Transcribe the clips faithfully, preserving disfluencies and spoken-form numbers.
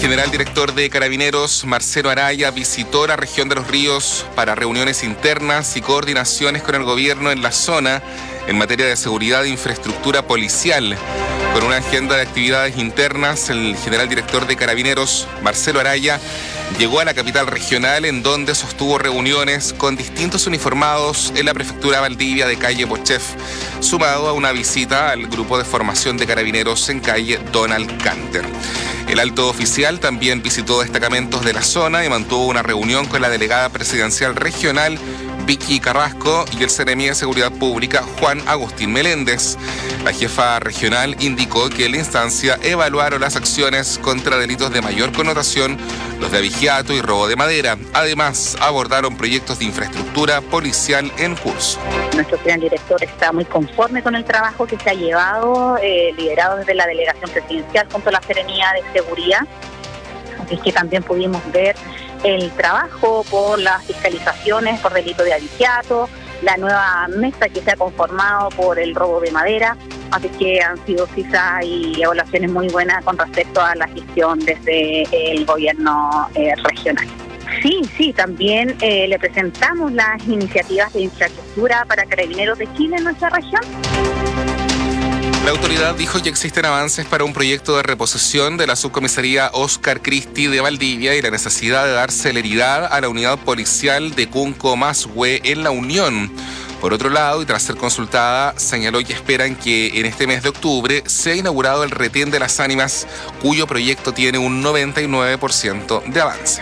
general director de Carabineros, Marcelo Araya, visitó la región de Los Ríos para reuniones internas y coordinaciones con el gobierno en la zona en materia de seguridad e infraestructura policial. Con una agenda de actividades internas, el general director de Carabineros, Marcelo Araya, llegó a la capital regional, en donde sostuvo reuniones con distintos uniformados en la prefectura Valdivia de calle Pochef, sumado a una visita al grupo de formación de carabineros en calle Donald Canter. El alto oficial también visitó destacamentos de la zona y mantuvo una reunión con la delegada presidencial regional, Vicky Carrasco, y el seremi de Seguridad Pública, Juan Agustín Meléndez. La jefa regional indicó que en la instancia evaluaron las acciones contra delitos de mayor connotación, los de abigeato y robo de madera. Además, abordaron proyectos de infraestructura policial en curso. Nuestro plan director está muy conforme con el trabajo que se ha llevado, eh, liderado desde la delegación presidencial junto a la Seremía de Seguridad. Así es que también pudimos ver el trabajo por las fiscalizaciones por delito de abigeato, la nueva mesa que se ha conformado por el robo de madera. Así que han sido cifras y evaluaciones muy buenas con respecto a la gestión desde el gobierno eh, regional. Sí, sí, también eh, le presentamos las iniciativas de infraestructura para Carabineros de Chile en nuestra región. La autoridad dijo que existen avances para un proyecto de reposición de la subcomisaría Oscar Cristi de Valdivia y la necesidad de dar celeridad a la unidad policial de Cunco-Masue en La Unión. Por otro lado, y tras ser consultada, señaló que esperan que en este mes de octubre sea inaugurado el retén de las ánimas, cuyo proyecto tiene un noventa y nueve por ciento de avance.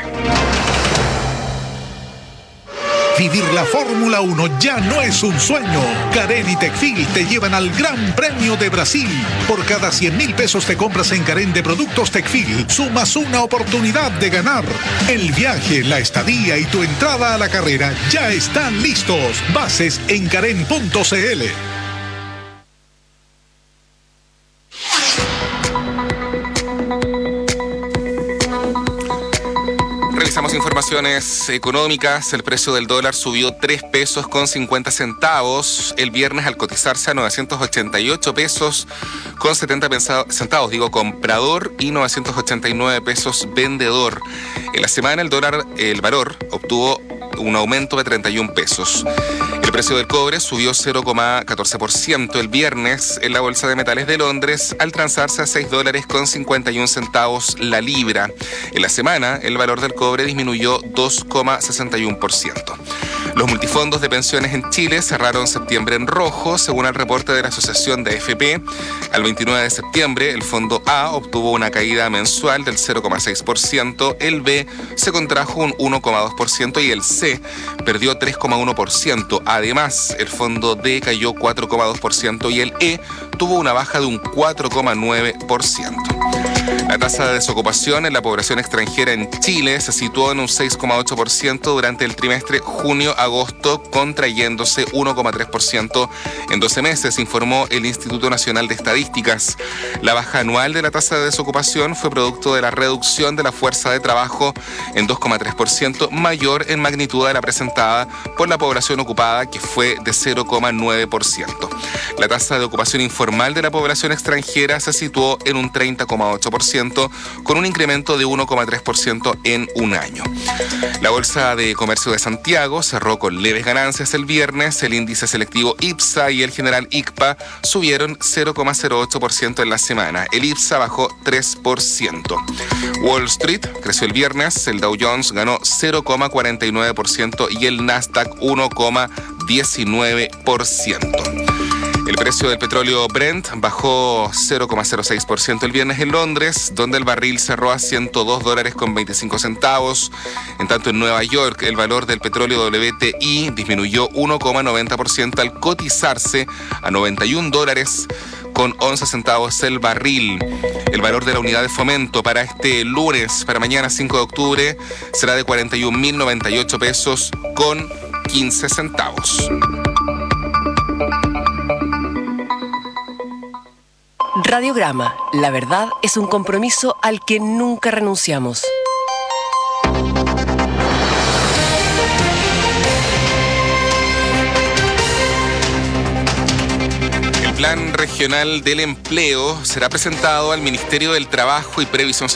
Vivir la Fórmula uno ya no es un sueño. Carén y Tecfil te llevan al Gran Premio de Brasil. Por cada cien mil pesos te compras en Carén de productos Tecfil, sumas una oportunidad de ganar. El viaje, la estadía y tu entrada a la carrera ya están listos. Bases en carén punto cl. Revisamos informaciones económicas. El precio del dólar subió tres pesos con cincuenta centavos el viernes al cotizarse a novecientos ochenta y ocho pesos con setenta centavos, digo, comprador, y novecientos ochenta y nueve pesos vendedor. En la semana el dólar, el valor, obtuvo un aumento de treinta y un pesos. El precio del cobre subió cero coma catorce por ciento el viernes en la Bolsa de Metales de Londres al transarse a seis dólares con cincuenta y un centavos la libra. En la semana el valor del cobre disminuyó dos coma sesenta y uno por ciento. Los multifondos de pensiones en Chile cerraron septiembre en rojo, según el reporte de la Asociación de A F P. Al veintinueve de septiembre, el fondo A obtuvo una caída mensual del cero coma seis por ciento, el B se contrajo un uno coma dos por ciento y el C perdió tres coma uno por ciento. Además, el fondo D cayó cuatro coma dos por ciento y el E tuvo una baja de un cuatro coma nueve por ciento. La tasa de desocupación en la población extranjera en Chile se situó en un seis coma ocho por ciento durante el trimestre junio-agosto, contrayéndose uno coma tres por ciento en doce meses, informó el Instituto Nacional de Estadísticas. La baja anual de la tasa de desocupación fue producto de la reducción de la fuerza de trabajo en dos coma tres por ciento, mayor en magnitud a la presentada por la población ocupada, que fue de cero coma nueve por ciento. La tasa de ocupación informal de la población extranjera se situó en un treinta coma ocho por ciento, con un incremento de uno coma tres por ciento en un año. La Bolsa de Comercio de Santiago cerró con leves ganancias el viernes. El índice selectivo IPSA y el general I C P A subieron cero coma cero ocho por ciento en la semana. El IPSA bajó tres por ciento. Wall Street creció el viernes. El Dow Jones ganó cero coma cuarenta y nueve por ciento y el Nasdaq uno coma diecinueve por ciento. El precio del petróleo Brent bajó cero coma cero seis por ciento el viernes en Londres, donde el barril cerró a ciento dos dólares con veinticinco centavos. En tanto, en Nueva York, el valor del petróleo W T I disminuyó uno coma noventa por ciento al cotizarse a noventa y un dólares con once centavos el barril. El valor de la unidad de fomento para este lunes, para mañana cinco de octubre, será de cuarenta y un mil noventa y ocho pesos con quince centavos. Radiograma, la verdad es un compromiso al que nunca renunciamos. El Plan Regional del Empleo será presentado al Ministerio del Trabajo y Previsión